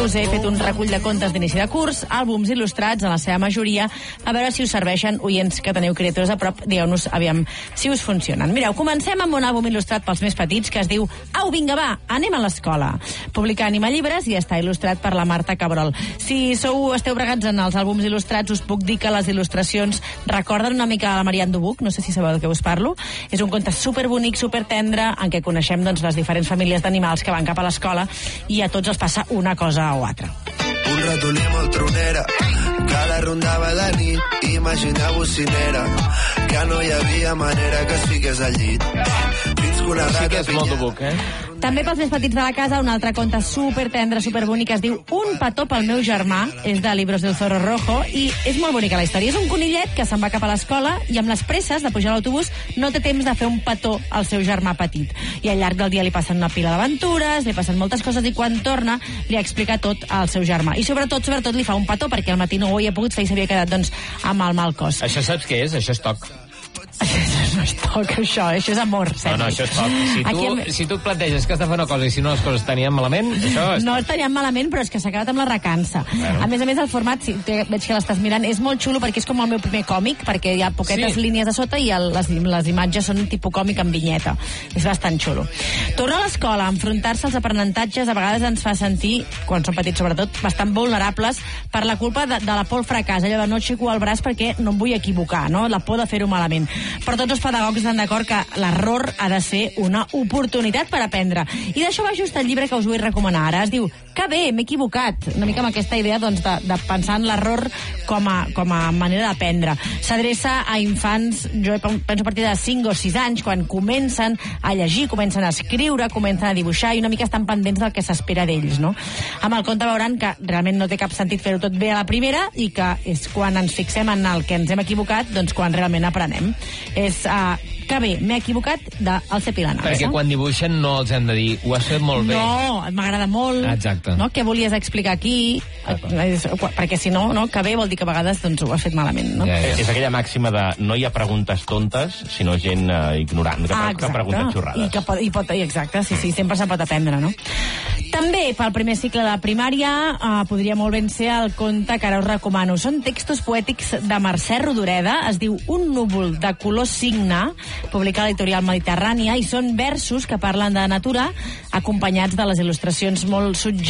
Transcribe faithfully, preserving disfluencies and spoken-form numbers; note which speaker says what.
Speaker 1: us he fet un recull de contes d'inici de curs, àlbums il·lustrats, en la seva majoria, a veure si us serveixen, oients que teniu criatures a prop, digueu-nos aviam si us funcionen. Mireu, comencem amb un àlbum il·lustrat pels més petits que es diu Au, vinga, va, anem a l'escola. Publica Anima Llibres i està il·lustrat per la Marta Cabrol. Si sou, esteu bregats en els àlbums il·lustrats, us puc dir que les il·lustracions recorden una mica a la Marianne Dubuc, no sé si sabeu de què us parlo. És un conte superbonic, supertendre, en què coneixem doncs, les diferents famílies d'animals que van cap a l'escola i a tots els passa una cosa o altra.
Speaker 2: Un ratolí molt tronera que la rondava de nit, imagina bocinera que no hi havia manera que es fiqués al llit. Fins que una gata
Speaker 3: sí que és molt Dubuc, eh?
Speaker 1: També pels més petits de la casa, un altre conte supertendre, superbonic, es diu Un petó pel meu germà, és de Libros del Zorro Rojo, i és molt bonica la història. És un conillet que se'n va cap a l'escola i amb les presses de pujar a l'autobús no té temps de fer un petó al seu germà petit. I al llarg del dia li passen una pila d'aventures, li passen moltes coses i quan torna li explica tot al seu germà. I sobretot, sobretot li fa un petó perquè al matí no ho havia pogut fer i s'havia quedat doncs, amb el mal cos.
Speaker 3: Això saps què és? Això és toc.
Speaker 1: Això no és toc, això, això és amor.
Speaker 3: No, no, això és toc. Si tu, hem... si tu et planteges que has de fer una cosa i si no les coses tenien malament, això és
Speaker 1: no es tenien malament, però és que s'ha acabat amb la recança. Bueno. A més a més, el format, si veig que l'estàs mirant, és molt xulo perquè és com el meu primer còmic, perquè hi ha poquetes sí. línies a sota i el, les, les imatges són tipus còmic amb vinyeta. És bastant xulo. Tornar a l'escola, enfrontar-se als aprenentatges, a vegades ens fa sentir, quan som petits sobretot, bastant vulnerables per la culpa de, de la por al fracàs, allò de no aixeco el braç perquè no em vull equivocar, no? La por de fer-ho malament. Però tots els pedagogs estan d'acord que l'error ha de ser una oportunitat per aprendre. I d'això va just el llibre que us vull recomanar ara. Es diu Que bé, m'he equivocat. Una mica amb aquesta idea doncs, de, de pensar en l'error com a, com a manera d'aprendre. S'adreça a infants, jo penso a partir de cinc o sis anys, quan comencen a llegir, comencen a escriure, comencen a dibuixar i una mica estan pendents del que s'espera d'ells, no? Amb el conte veuran que realment no té cap sentit fer-ho tot bé a la primera i que és quan ens fixem en el que ens hem equivocat, doncs quan realment aprenem. És uh, que bé, m'he equivocat del C. Pilar Navassa.
Speaker 3: Perquè quan dibuixen no els hem de dir ho has fet molt bé.
Speaker 1: No, m'agrada molt.
Speaker 3: Exacte.
Speaker 1: No? Què volies explicar aquí? Perquè si no, no, que bé vol dir que a vegades doncs, ho has fet malament. No?
Speaker 4: Ja, ja. És aquella màxima de no hi ha preguntes tontes, sinó gent uh, ignorant, que,
Speaker 1: ah,
Speaker 4: que pregunta xorrades.
Speaker 1: I que pot, i pot, i exacte, sí, sí, sempre se pot aprendre, no? També, pel primer cicle de primària, eh, podria molt ben ser el conte que ara us recomano. Són textos poètics de Mercè Rodoreda, es diu Un núvol de color cigne, publicat a l'editorial Mediterrània, i són versos que parlen de natura, acompanyats de les il·lustracions molt suggerents